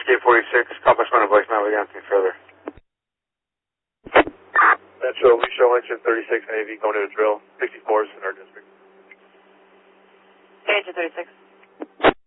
SK-46, accomplishment of voicemail again, anything further. Metro, we show engine 36 Navy going to a drill, 64s in our district. Engine 36.